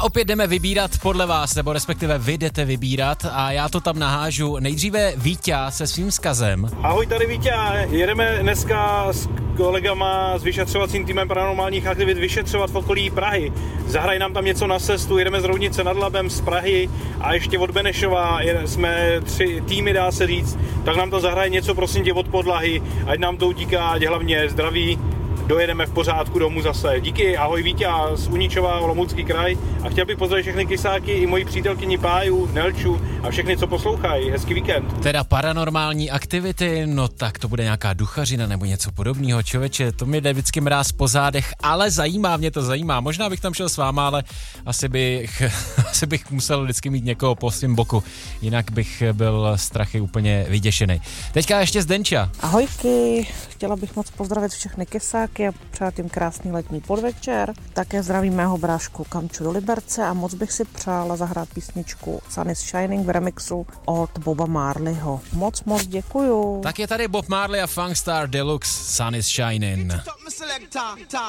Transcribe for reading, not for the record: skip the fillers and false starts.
opět jdeme vybírat podle vás, nebo respektive vy jdete vybírat a já to tam nahážu. Nejdříve Víťa se svým vzkazem. Ahoj, tady Víťa, jedeme dneska s kolegama s vyšetřovacím týmem paranormálních aktivit vyšetřovat v okolí Prahy. Zahraj nám tam něco na cestu, jedeme z Roudnice nad Labem, z Prahy a ještě od Benešova, jsme 3 týmy, dá se říct, tak nám to zahraje něco prosím tě od podlahy, ať nám to utíká, ať hlavně zdraví. Dojedeme v pořádku domů zase. Díky, ahoj Víťa z Uničova, Olomoucký kraj. A chtěl bych pozdravit všechny kysáky i moji přítelkyni Páju, Nelču a všechny, co poslouchají. Hezký víkend. Teda paranormální aktivity, no tak to bude nějaká duchařina nebo něco podobného. Člověče, to mi jde vždycky mráz po zádech, ale mě to zajímá. Možná bych tam šel s váma, ale asi bych musel vždycky mít někoho po svým boku. Jinak bych byl strachy úplně vyděšený. Teďka ještě Zdenča. Ahojky, chtěla bych moc pozdravit všechny kysáky a přát jim krásný letní podvečer. Také zdravím mého brášku Kamču do Liberce a moc bych si přála zahrát písničku Sun is Shining v remixu od Boba Marleyho. Moc děkuju. Tak je tady Bob Marley a Funkstar Deluxe Sun is Shining.